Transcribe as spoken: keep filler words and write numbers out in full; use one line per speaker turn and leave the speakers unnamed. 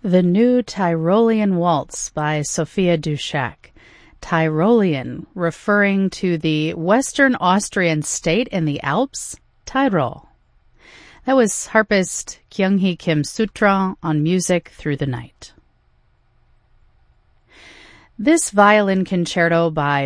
The New Tyrolean Waltz by Sophia Dushak. Tyrolean, referring to the Western Austrian state in the Alps, Tyrol. That was harpist Kyung-hee Kim Sutran on Music Through the Night. This violin concerto by